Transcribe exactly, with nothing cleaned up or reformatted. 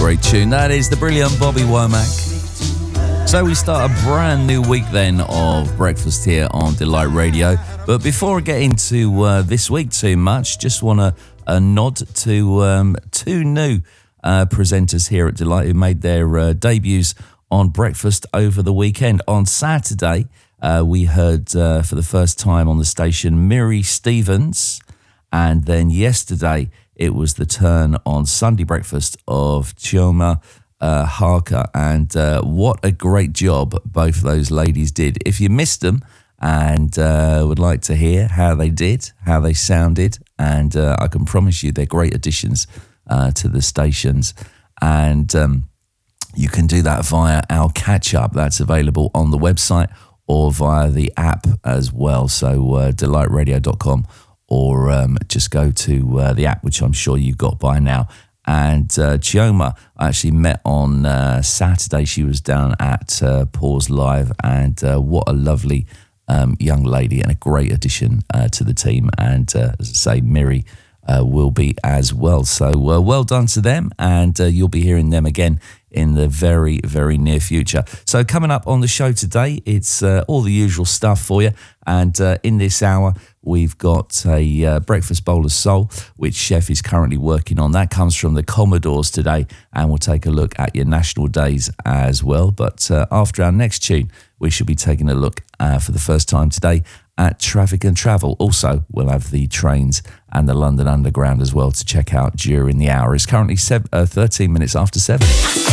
great tune. That is the brilliant Bobby Womack. So we start a brand new week then of breakfast here on Delight Radio. But before I get into uh, this week too much, just want to a nod to um, two new uh, presenters here at Delight who made their uh, debuts on breakfast over the weekend. On Saturday, uh, we heard uh, for the first time on the station Miri Stevens, and then yesterday it was the turn on Sunday breakfast of Chioma uh, Harker, and uh, what a great job both of those ladies did. If you missed them and uh, would like to hear how they did, how they sounded, and uh, I can promise you they're great additions uh, to the stations, and um, you can do that via our catch-up. That's available on the website or via the app as well, so uh, delight radio dot com, or um, just go to uh, the app, which I'm sure you've got by now. And uh, Chioma I actually met on uh, Saturday. She was down at uh, Pause Live, and uh, what a lovely um, young lady and a great addition uh, to the team. And uh, as I say, Miri uh, will be as well. So uh, well done to them, and uh, you'll be hearing them again in the very, very near future. So coming up on the show today, it's uh, all the usual stuff for you. And uh, in this hour, we've got a uh, breakfast bowl of soul, which Chef is currently working on. That comes from the Commodores today, and we'll take a look at your national days as well. But uh, after our next tune, we should be taking a look uh, for the first time today at traffic and travel. Also, we'll have the trains and the London Underground as well to check out during the hour. It's currently seven, uh, thirteen minutes after seven.